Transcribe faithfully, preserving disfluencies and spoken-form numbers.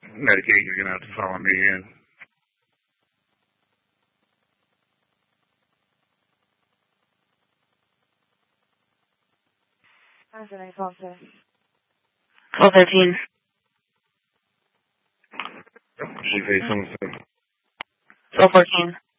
Medicaid, you're going to have to follow me in. twelve thirteen. She say something. twelve fourteen.